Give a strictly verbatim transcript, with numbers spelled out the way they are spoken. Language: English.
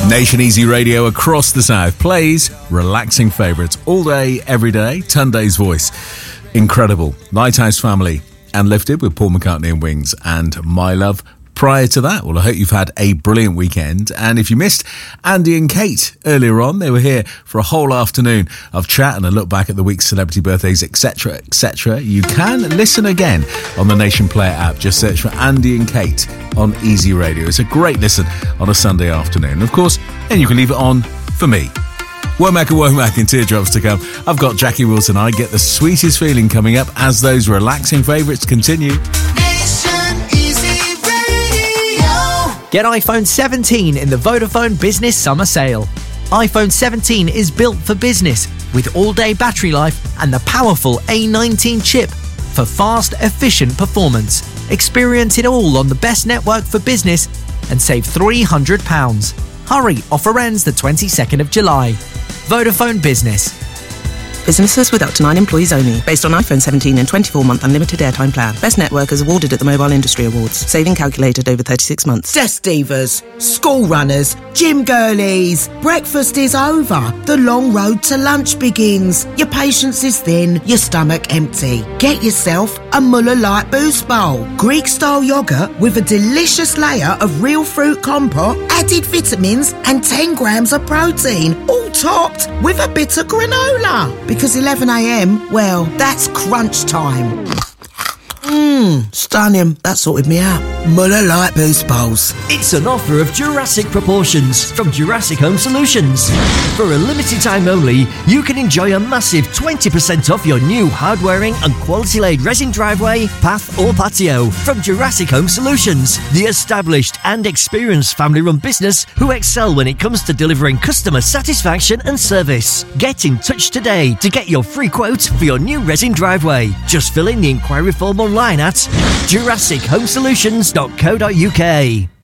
Nation Easy Radio across the South plays relaxing favourites all day, every day. Tunday's Voice. Incredible. Lighthouse Family and Lifted with Paul McCartney and Wings and My Love. Prior to that, well, I hope you've had a brilliant weekend. And if you missed Andy and Kate earlier on, they were here for a whole afternoon of chat and a look back at the week's celebrity birthdays, et cetera, et cetera. You can listen again on the Nation Player app. Just search for Andy and Kate on Easy Radio. It's a great listen on a Sunday afternoon. Of course, and you can leave it on for me. Womack and Womack and Teardrops to come. I've got Jackie Wilson. I get the sweetest feeling coming up as those relaxing favourites continue. Get iPhone seventeen in the Vodafone Business Summer Sale. iPhone seventeen is built for business with all-day battery life and the powerful A nineteen chip for fast, efficient performance. Experience it all on the best network for business and save three hundred pounds. Hurry, offer ends the twenty-second of July. Vodafone Business. Businesses with up to nine employees only. Based on iPhone seventeen and twenty-four month unlimited airtime plan. Best network is awarded at the Mobile Industry Awards. Saving calculated over thirty-six months. Desk divas, school runners, gym girlies. Breakfast is over. The long road to lunch begins. Your patience is thin, your stomach empty. Get yourself a Muller Light Boost Bowl. Greek-style yoghurt with a delicious layer of real fruit compote, added vitamins and ten grams of protein. All topped with a bit of granola. Because eleven a.m, well, that's crunch time. Mmm, stunning. That sorted me out. Muller Light Boost Bowls. It's an offer of Jurassic proportions from Jurassic Home Solutions. For a limited time only, you can enjoy a massive twenty percent off your new hard-wearing and quality-laid resin driveway, path or patio from Jurassic Home Solutions, the established and experienced family-run business who excel when it comes to delivering customer satisfaction and service. Get in touch today to get your free quote for your new resin driveway. Just fill in the inquiry form online at jurassic home solutions dot co dot uk.